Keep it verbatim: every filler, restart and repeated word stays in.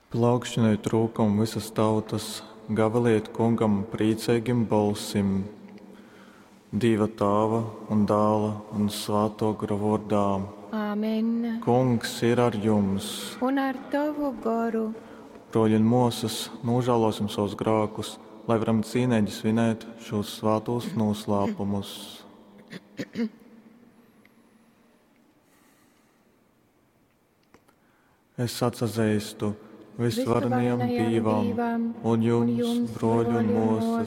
Plaukšanai trūkumu visas tautas, gavaliet kungam priecīgim balsim, Dieva tēva un dēla un svēto gara vārdā. Āmen. Kungs ir ar jums. Un ar tavu garu. Proļin mūsus, nožēlosim savus grākus, lai varam cīnēģi svinēt šos svētos noslēpumus. Es atsazīstu visvarenajam Dievam un jums, broļi un mūsas,